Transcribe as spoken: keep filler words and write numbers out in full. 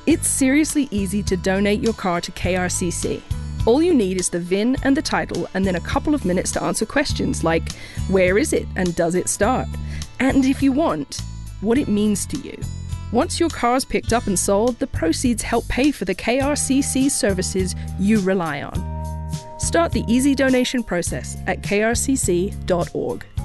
It's seriously easy to donate your car to K R C C. All you need is the V I N and the title, and then a couple of minutes to answer questions like, where is it and does it start? And if you want, what it means to you. Once your car's picked up and sold, the proceeds help pay for the K R C C services you rely on. Start the easy donation process at k r c c dot org.